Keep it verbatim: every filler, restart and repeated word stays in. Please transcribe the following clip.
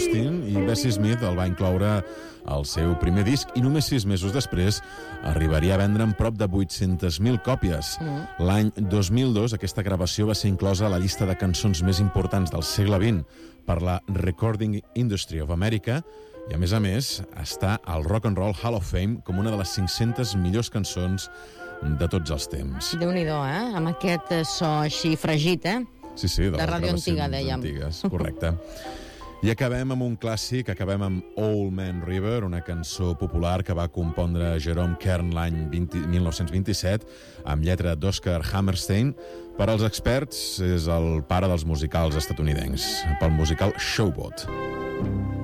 Austin, i Bessie Smith el va incloure al seu primer disc i només sis mesos després arribaria a vendre en prop de vuit-centes mil còpies. Mm. L'any dos mil dos aquesta gravació va ser inclosa a la llista de cançons més importants del segle vint per la Recording Industry of America i, a més a més, està al Rock and Roll Hall of Fame com una de les cinc-centes millors cançons de tots els temps. Déu-n'hi-do, eh? Amb aquest so així fregit, eh? Sí, sí, de, de ràdio antiga, dèiem. Antigues, correcte. I acabem amb un clàssic, acabem amb Old Man River, una cançó popular que va compondre Jerome Kern l'any mil nou-cents vint-i-set, amb lletra d'Oscar Hammerstein. Per als experts, és el pare dels musicals estatunidencs, pel musical Showboat.